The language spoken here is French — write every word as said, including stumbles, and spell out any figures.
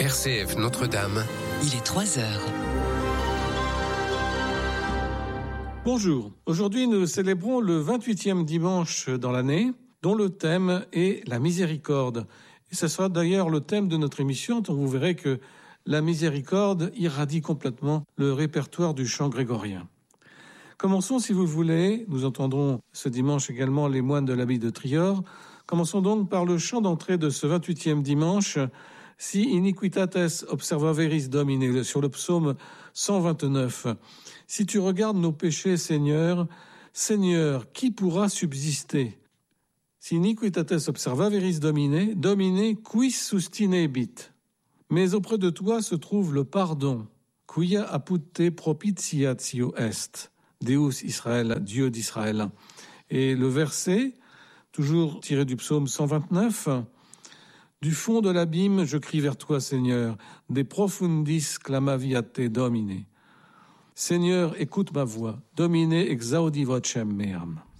R C F Notre-Dame. Il est trois heures. Bonjour, aujourd'hui nous célébrons le vingt-huitième dimanche dans l'année, dont le thème est la miséricorde. Et ce sera d'ailleurs le thème de notre émission, donc vous verrez que la miséricorde irradie complètement le répertoire du chant grégorien. Commençons si vous voulez, nous entendrons ce dimanche également les moines de l'abbaye de Trior. Commençons donc par le chant d'entrée de ce vingt-huitième dimanche, Si iniquitates observaveris Domine, sur le psaume cent vingt-neuf. Si tu regardes nos péchés, Seigneur, Seigneur, qui pourra subsister? Si iniquitates observaveris Domine, Domine quis sustinebit. Mais auprès de toi se trouve le pardon. Quia apud te propitiatio est. Deus Israël, Dieu d'Israël. Et le verset, toujours tiré du psaume cent vingt-neuf, du fond de l'abîme, je crie vers toi, Seigneur. De profundis clamavi a te Domine. Seigneur, écoute ma voix. Domine exaudi vocem meam.